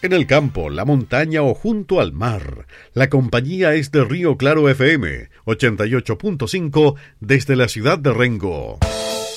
En el campo, la montaña o junto al mar. La compañía es de Río Claro FM 88.5 desde la ciudad de Rengo.